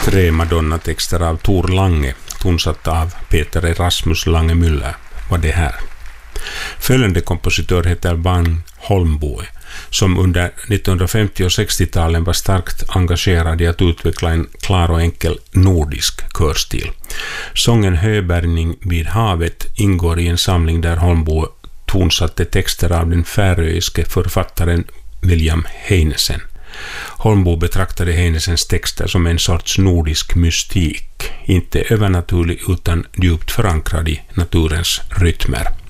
3 Madonna-texter av Tor Lange, tonsatt av Peter Erasmus Lange Müller, var det här. Följande kompositör heter Van Holmboe, som under 1950- och 60-talen var starkt engagerad i att utveckla en klar och enkel nordisk körstil. Sången Höbärgning vid havet ingår i en samling där Holmboe tonsatte texter av den färöiske författaren William Heinesen. Holmboe betraktade Heinesens texter som en sorts nordisk mystik, inte övernaturlig utan djupt förankrad i naturens rytmer.